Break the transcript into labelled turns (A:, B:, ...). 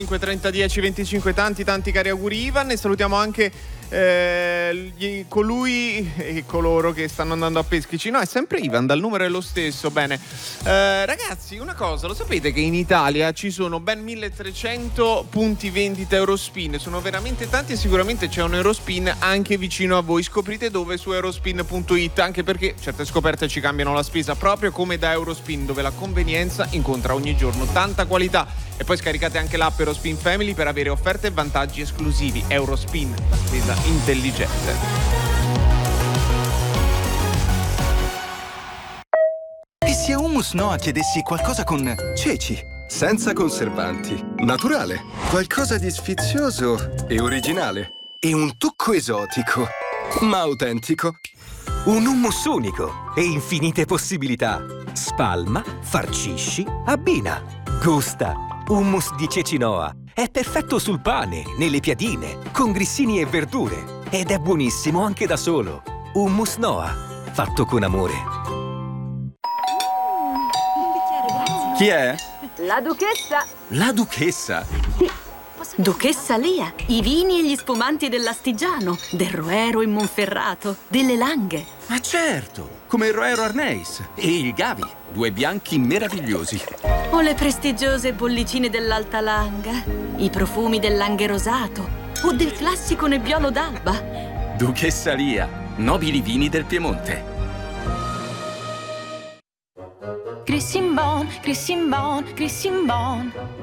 A: 5:30 10 25, tanti cari auguri Ivan, e salutiamo anche colui e coloro che stanno andando a Peschici. No, è sempre Ivan, dal numero è lo stesso. Bene, ragazzi, una cosa, lo sapete che in Italia ci sono ben 1300 punti vendita Eurospin? Sono veramente tanti e sicuramente c'è un Eurospin anche vicino a voi. Scoprite dove su eurospin.it, anche perché certe scoperte ci cambiano la spesa, proprio come da Eurospin, dove la convenienza incontra ogni giorno tanta qualità. E poi scaricate anche l'app Eurospin Family per avere offerte e vantaggi esclusivi. Eurospin, la spesa intelligente.
B: E se a Hummus Noa chiedessi qualcosa con ceci?
C: Senza conservanti, naturale, qualcosa di sfizioso e originale.
B: E un tocco esotico,
C: Ma autentico.
D: Un hummus unico e infinite possibilità. Spalma, farcisci, abbina, gusta. Hummus di ceci Noa. È perfetto sul pane, nelle piadine, con grissini e verdure. Ed è buonissimo anche da solo. Hummus Noa, fatto con amore.
C: Chi è?
E: La duchessa.
C: La duchessa.
E: Duchessa Lia, i vini e gli spumanti dell'Astigiano, del Roero in Monferrato, delle Langhe.
C: Ma certo, come il Roero Arneis e il Gavi, due bianchi meravigliosi.
E: O le prestigiose bollicine dell'Alta Langa, i profumi del Langhe rosato o del classico Nebbiolo d'Alba.
C: Duchessa Lia, nobili vini del Piemonte.
F: Crissin Bon, Crissin Bon, Crissin Bon.